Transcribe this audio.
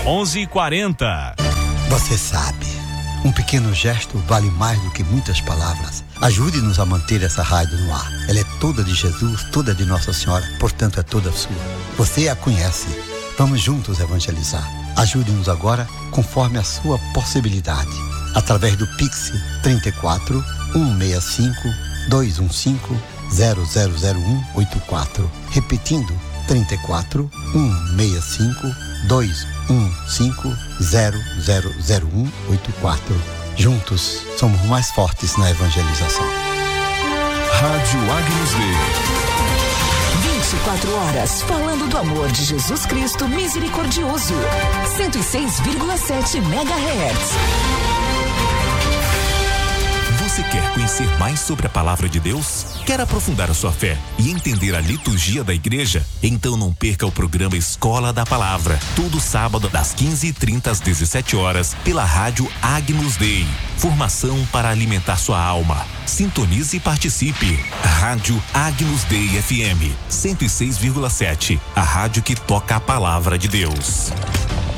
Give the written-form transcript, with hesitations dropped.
11h40. Você sabe, um pequeno gesto vale mais do que muitas palavras. Ajude-nos a manter essa rádio no ar. Ela é toda de Jesus, toda de Nossa Senhora, portanto é toda sua. Você a conhece. Vamos juntos evangelizar. Ajude-nos agora conforme a sua possibilidade. Através do Pix 34 165 215 000184. Repetindo, 34 165 215 000184. Juntos somos mais fortes na evangelização. Rádio Agnus Dei. 24 horas falando do amor de Jesus Cristo misericordioso. 106,7 MHz. Você quer conhecer mais sobre a palavra de Deus? Quer aprofundar a sua fé e entender a liturgia da igreja? Então não perca o programa Escola da Palavra, todo sábado das 15h30 às 17h, pela Rádio Agnus Dei. Formação para alimentar sua alma. Sintonize e participe. Rádio Agnus Dei FM 106,7, a rádio que toca a palavra de Deus.